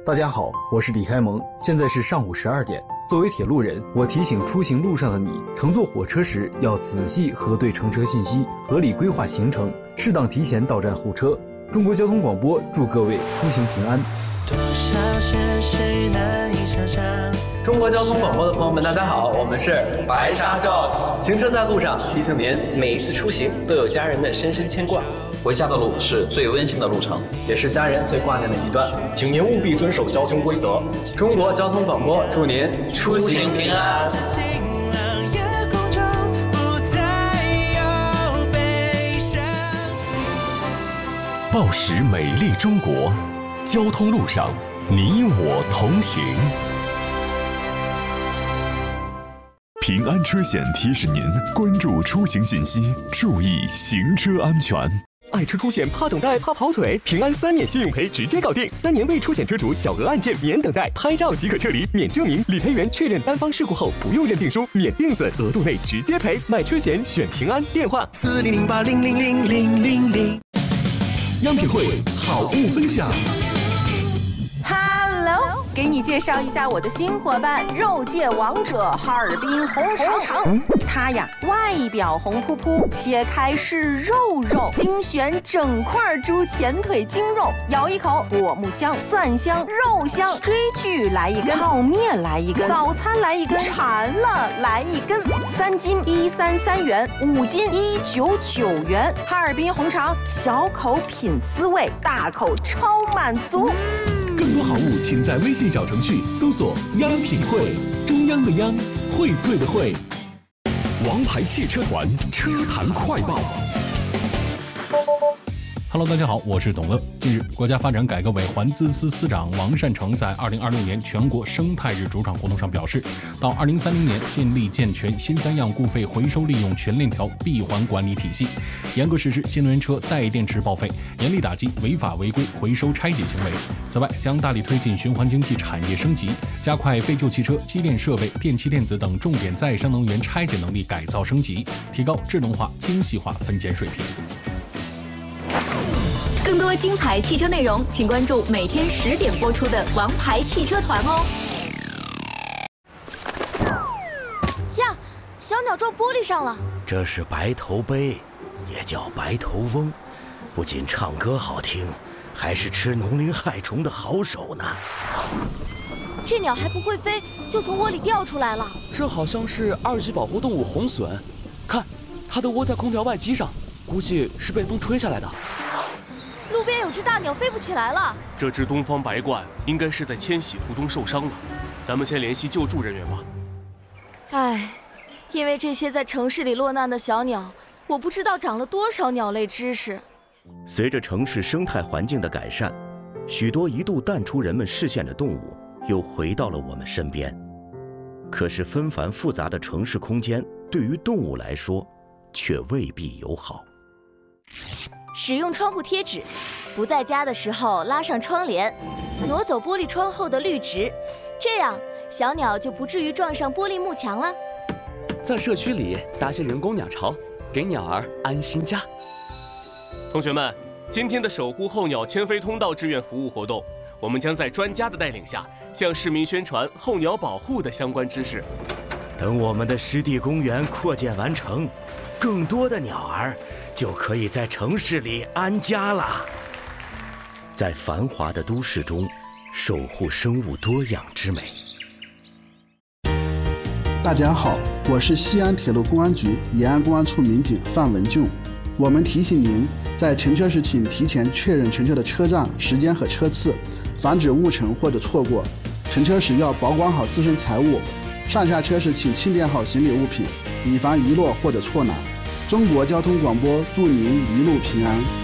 大家好，我是李开蒙，现在是上午12点。作为铁路人，我提醒出行路上的你，乘坐火车时要仔细核对乘车信息，合理规划行程，适当提前到站候车。中国交通广播祝各位出行平安。 多少是谁难以想象。 中国交通广播的朋友们，大家好，我们是白沙 Joss。行车在路上，提醒您每一次出行都有家人的深深牵挂。 回家的路是最温馨的路程， 也是家人最挂念的一段， 请您务必遵守交通规则。 中国交通广播祝您出行平安。 报时美丽中国，交通路上你我同行。平安车险提示您关注出行信息，注意行车安全。 爱车出险怕等待怕跑腿，平安3年信用赔直接搞定，3年未出险车主小额案件免等待，拍照即可撤离，免证明，理赔员确认单方事故后不用认定书，免定损，额度内直接赔。买车险选平安，电话 4008000000。 央品汇好物分享。 给你介绍一下我的新伙伴，肉界王者哈尔滨红肠。它呀，外表红扑扑，切开是肉肉，精选整块猪前腿精肉，咬一口，果木香、蒜香、肉香，追剧来一根，泡面来一根，早餐来一根，馋了来一根，3斤133元，5斤199元。哈尔滨红肠，小口品滋味，大口超满足。 更多好物，请在微信小程序搜索“央品汇”，中央的央，荟萃的荟。王牌汽车团车坛快报。 Hello， 大家好，我是董乐。近日，国家发展改革委环资司司长王善成在2026年全国生态日主场活动上表示，到2030年建立健全新3样固废回收利用全链条闭环管理体系，严格实施新能源车带电池报废，严厉打击违法违规回收拆解行为。此外，将大力推进循环经济产业升级，加快废旧汽车、机电设备、电气电子等重点再生能源拆解能力改造升级，提高智能化、精细化分拣水平。 更多精彩汽车内容，请关注每天10点播出的《王牌汽车团》哦。 呀，小鸟撞玻璃上了。 这是白头鹎，也叫白头翁，不仅唱歌好听，还是吃农林害虫的好手呢。 这鸟还不会飞，就从窝里掉出来了。 这好像是2级保护动物红隼，看，它的窝在空调外机上，估计是被风吹下来的。 路边有只大鸟飞不起来了， 这只东方白鹳应该是在迁徙途中受伤了，咱们先联系救助人员吧。 唉，因为这些在城市里落难的小鸟，我不知道长了多少鸟类知识。 随着城市生态环境的改善，许多一度淡出人们视线的动物又回到了我们身边。可是纷繁复杂的城市空间对于动物来说却未必友好。 使用窗户贴纸，不在家的时候拉上窗帘，挪走玻璃窗后的绿植，这样小鸟就不至于撞上玻璃幕墙了。 在社区里搭些人工鸟巢，给鸟儿安心家。 同学们，今天的守护候鸟迁飞通道志愿服务活动，我们将在专家的带领下，向市民宣传候鸟保护的相关知识。 等我们的湿地公园扩建完成，更多的鸟儿就可以在城市里安家了。在繁华的都市中，守护生物多样之美。 大家好，我是西安铁路公安局延安公安处民警范文俊。我们提醒您，在乘车时请提前确认乘车的车站、时间和车次，防止误乘或者错过。乘车时要保管好自身财物，上下车时请清点好行李物品，以防遗落或者错拿。中国交通广播祝您一路平安。